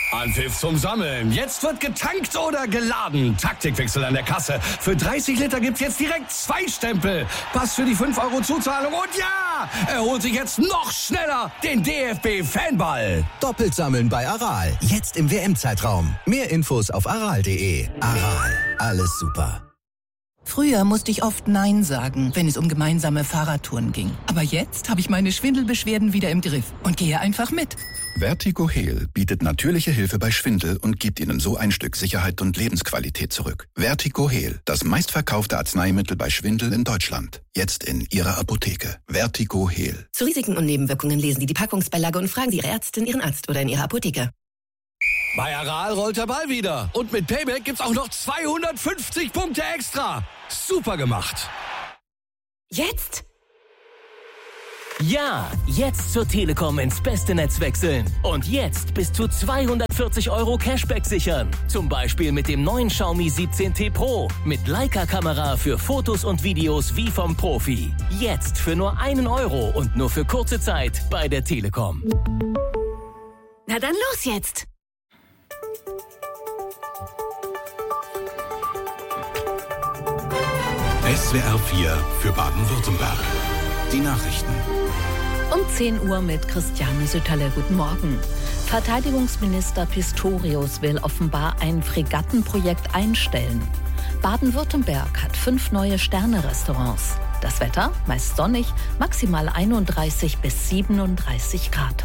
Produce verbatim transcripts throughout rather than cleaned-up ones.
Anpfiff zum Sammeln. Jetzt wird getankt oder geladen. Taktikwechsel an der Kasse. Für dreißig Liter gibt's jetzt direkt zwei Stempel. Pass für die fünf Euro Zuzahlung. Und ja, er holt sich jetzt noch schneller den D F B-Fanball. Doppelt sammeln bei Aral. Jetzt im W M-Zeitraum. Mehr Infos auf aral punkt de. Aral. Alles super. Früher musste ich oft Nein sagen, wenn es um gemeinsame Fahrradtouren ging. Aber jetzt habe ich meine Schwindelbeschwerden wieder im Griff und gehe einfach mit. Vertigo Heal bietet natürliche Hilfe bei Schwindel und gibt Ihnen so ein Stück Sicherheit und Lebensqualität zurück. Vertigo Heal, das meistverkaufte Arzneimittel bei Schwindel in Deutschland. Jetzt in Ihrer Apotheke. Vertigo Heal. Zu Risiken und Nebenwirkungen lesen Sie die Packungsbeilage und fragen Sie Ihre Ärztin, Ihren Arzt oder in Ihrer Apotheke. Bei Aral rollt der Ball wieder. Und mit Payback gibt's auch noch zweihundertfünfzig Punkte extra. Super gemacht. Jetzt? Ja, jetzt zur Telekom ins beste Netz wechseln. Und jetzt bis zu zweihundertvierzig Euro Cashback sichern. Zum Beispiel mit dem neuen Xiaomi siebzehn T Pro. Mit Leica-Kamera für Fotos und Videos wie vom Profi. Jetzt für nur einen Euro und nur für kurze Zeit bei der Telekom. Na dann los jetzt. S W R vier für Baden-Württemberg. Die Nachrichten. Um zehn Uhr mit Christiane Sütterle. Guten Morgen. Verteidigungsminister Pistorius will offenbar ein Fregattenprojekt einstellen. Baden-Württemberg hat fünf neue Sterne-Restaurants. Das Wetter meist sonnig, maximal einunddreißig bis siebenunddreißig Grad.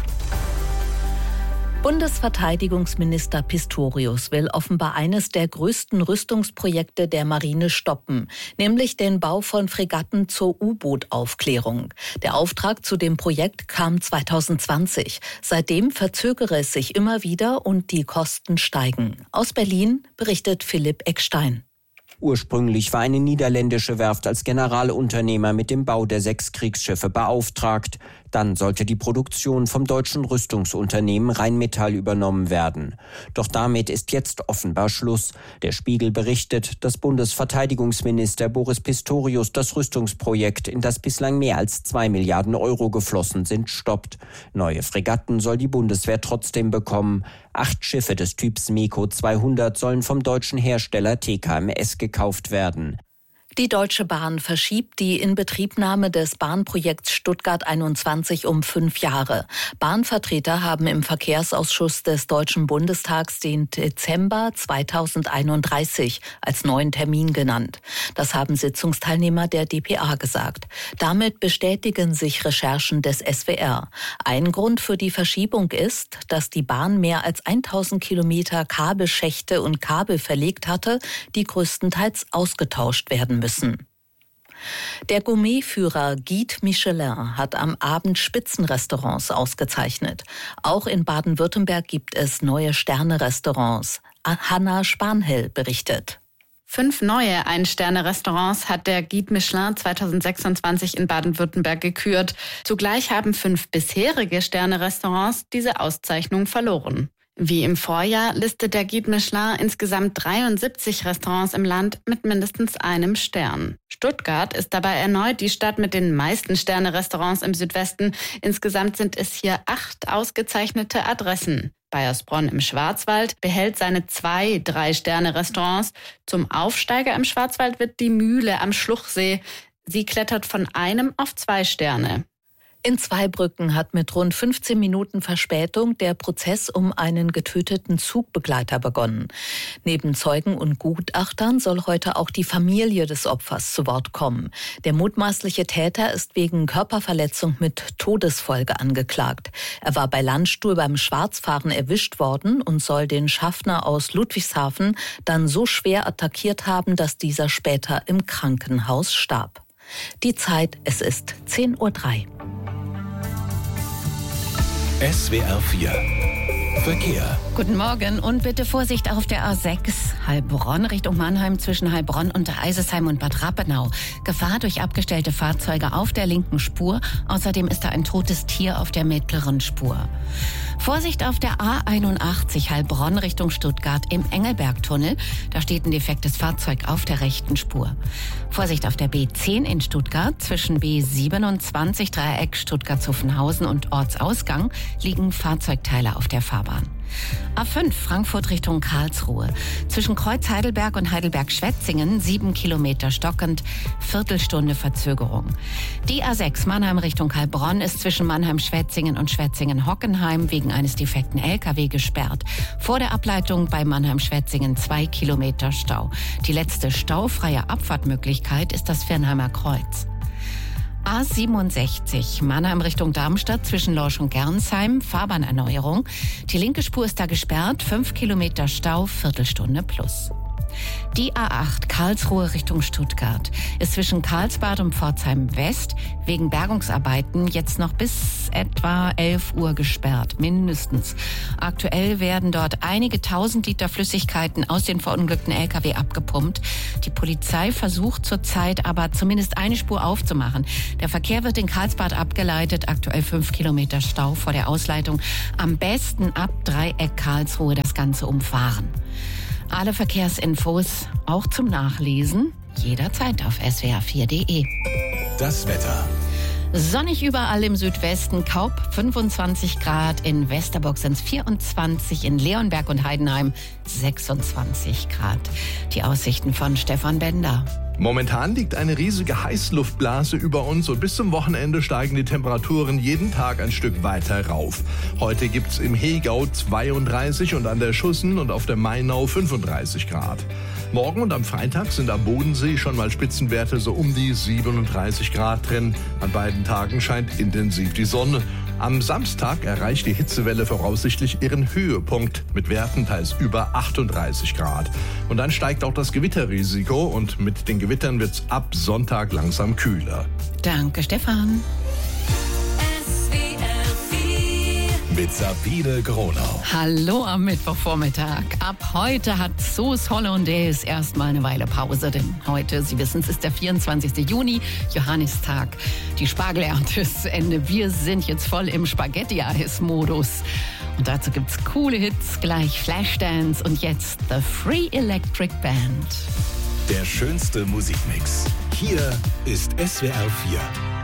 Bundesverteidigungsminister Pistorius will offenbar eines der größten Rüstungsprojekte der Marine stoppen, nämlich den Bau von Fregatten zur U-Boot-Aufklärung. Der Auftrag zu dem Projekt kam zweitausendzwanzig. Seitdem verzögere es sich immer wieder und die Kosten steigen. Aus Berlin berichtet Philipp Eckstein. Ursprünglich war eine niederländische Werft als Generalunternehmer mit dem Bau der sechs Kriegsschiffe beauftragt. Dann sollte die Produktion vom deutschen Rüstungsunternehmen Rheinmetall übernommen werden. Doch damit ist jetzt offenbar Schluss. Der Spiegel berichtet, dass Bundesverteidigungsminister Boris Pistorius das Rüstungsprojekt, in das bislang mehr als zwei Milliarden Euro geflossen sind, stoppt. Neue Fregatten soll die Bundeswehr trotzdem bekommen. Acht Schiffe des Typs MEKO zweihundert sollen vom deutschen Hersteller T K M S gekauft werden. Die Deutsche Bahn verschiebt die Inbetriebnahme des Bahnprojekts Stuttgart einundzwanzig um fünf Jahre. Bahnvertreter haben im Verkehrsausschuss des Deutschen Bundestags den Dezember zweitausendeinunddreißig als neuen Termin genannt. Das haben Sitzungsteilnehmer der d p a gesagt. Damit bestätigen sich Recherchen des S W R. Ein Grund für die Verschiebung ist, dass die Bahn mehr als tausend Kilometer Kabelschächte und Kabel verlegt hatte, die größtenteils ausgetauscht werden müssen. Der Gourmetführer Guide Michelin hat am Abend Spitzenrestaurants ausgezeichnet. Auch in Baden-Württemberg gibt es neue Sterne-Restaurants. Hanna Spanhell berichtet. Fünf neue Ein-Sterne-Restaurants hat der Guide Michelin zweitausendsechsundzwanzig in Baden-Württemberg gekürt. Zugleich haben fünf bisherige Sterne-Restaurants diese Auszeichnung verloren. Wie im Vorjahr listet der Guide Michelin insgesamt dreiundsiebzig Restaurants im Land mit mindestens einem Stern. Stuttgart ist dabei erneut die Stadt mit den meisten Sterne-Restaurants im Südwesten. Insgesamt sind es hier acht ausgezeichnete Adressen. Baiersbronn im Schwarzwald behält seine zwei Drei-Sterne-Restaurants. Zum Aufsteiger im Schwarzwald wird die Mühle am Schluchsee. Sie klettert von einem auf zwei Sterne. In Zweibrücken hat mit rund fünfzehn Minuten Verspätung der Prozess um einen getöteten Zugbegleiter begonnen. Neben Zeugen und Gutachtern soll heute auch die Familie des Opfers zu Wort kommen. Der mutmaßliche Täter ist wegen Körperverletzung mit Todesfolge angeklagt. Er war bei Landstuhl beim Schwarzfahren erwischt worden und soll den Schaffner aus Ludwigshafen dann so schwer attackiert haben, dass dieser später im Krankenhaus starb. Die Zeit, es ist zehn Uhr drei. S W R vier Verkehr. Guten Morgen und bitte Vorsicht auf der A sechs Heilbronn Richtung Mannheim zwischen Heilbronn und Eisesheim und Bad Rappenau. Gefahr durch abgestellte Fahrzeuge auf der linken Spur. Außerdem ist da ein totes Tier auf der mittleren Spur. Vorsicht auf der A einundachtzig Heilbronn Richtung Stuttgart im Engelbergtunnel. Da steht ein defektes Fahrzeug auf der rechten Spur. Vorsicht auf der B zehn in Stuttgart. Zwischen B siebenundzwanzig Dreieck Stuttgart-Zuffenhausen und Ortsausgang liegen Fahrzeugteile auf der Fahrbahn. A fünf Frankfurt Richtung Karlsruhe. Zwischen Kreuz Heidelberg und Heidelberg-Schwetzingen sieben Kilometer stockend, Viertelstunde Verzögerung. Die A sechs Mannheim Richtung Heilbronn ist zwischen Mannheim-Schwetzingen und Schwetzingen-Hockenheim wegen eines defekten L K W gesperrt. Vor der Ableitung bei Mannheim-Schwetzingen zwei Kilometer Stau. Die letzte staufreie Abfahrtmöglichkeit ist das Viernheimer Kreuz. A siebenundsechzig, Mannheim Richtung Darmstadt zwischen Lorsch und Gernsheim, Fahrbahnerneuerung. Die linke Spur ist da gesperrt, fünf Kilometer Stau, Viertelstunde plus. Die A acht, Karlsruhe Richtung Stuttgart, ist zwischen Karlsbad und Pforzheim West wegen Bergungsarbeiten jetzt noch bis etwa elf Uhr gesperrt, mindestens. Aktuell werden dort einige tausend Liter Flüssigkeiten aus den verunglückten L K W abgepumpt. Die Polizei versucht zurzeit aber zumindest eine Spur aufzumachen. Der Verkehr wird in Karlsbad abgeleitet, aktuell fünf Kilometer Stau vor der Ausleitung. Am besten ab Dreieck Karlsruhe das Ganze umfahren. Alle Verkehrsinfos auch zum Nachlesen jederzeit auf S W R vier Punkt de. Das Wetter. Sonnig überall im Südwesten, Kaup fünfundzwanzig Grad, in Westerburg sind es vierundzwanzig, in Leonberg und Heidenheim sechsundzwanzig Grad. Die Aussichten von Stefan Bender. Momentan liegt eine riesige Heißluftblase über uns und bis zum Wochenende steigen die Temperaturen jeden Tag ein Stück weiter rauf. Heute gibt's im Hegau zweiunddreißig und an der Schussen und auf der Mainau fünfunddreißig Grad. Morgen und am Freitag sind am Bodensee schon mal Spitzenwerte so um die siebenunddreißig Grad drin. An beiden Tagen scheint intensiv die Sonne. Am Samstag erreicht die Hitzewelle voraussichtlich ihren Höhepunkt mit Werten teils über achtunddreißig Grad. Und dann steigt auch das Gewitterrisiko und mit den Gewittern wird's ab Sonntag langsam kühler. Danke, Stefan. Mit Sabine Gronau. Hallo am Mittwochvormittag. Ab heute hat Sauce Hollandaise erstmal eine Weile Pause, denn heute, Sie wissen es, ist der vierundzwanzigste Juni, Johannistag. Die Spargelernte ist zu Ende. Wir sind jetzt voll im Spaghetti-Eis-Modus. Und dazu gibt's coole Hits, gleich Flashdance und jetzt The Free Electric Band. Der schönste Musikmix. Hier ist S W R vier.